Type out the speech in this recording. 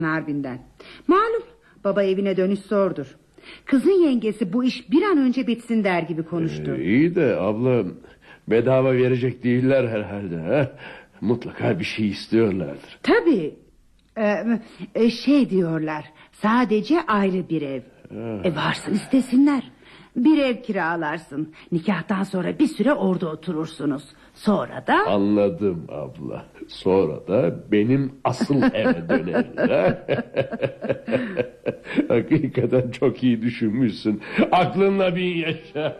Arvin'den. Malum baba evine dönüş zordur. Kızın yengesi bu iş bir an önce bitsin der gibi konuştu. İyi de abla, bedava verecek değiller herhalde. He? Mutlaka bir şey istiyorlardır. Tabii. Şey diyorlar, sadece ayrı bir ev. Varsın istesinler. Bir ev kiralarsın. Nikahtan sonra bir süre orada oturursunuz. Sonra da... Anladım abla. Sonra da benim asıl eve döneriz. Hakikaten çok iyi düşünmüşsün. Aklınla bin yaşa.